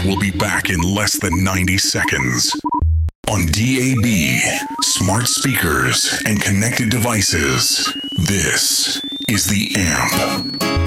will be back in less than 90 seconds. On DAB, smart speakers, and connected devices, this is The Amp.